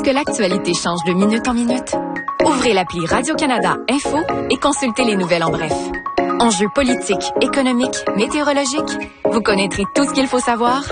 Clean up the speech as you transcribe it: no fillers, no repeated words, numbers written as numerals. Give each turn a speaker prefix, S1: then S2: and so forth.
S1: que l'actualité change de minute en minute? Ouvrez l'appli Radio-Canada Info et consultez les nouvelles en bref. Enjeux politiques, économiques, météorologiques, vous connaîtrez tout ce qu'il faut savoir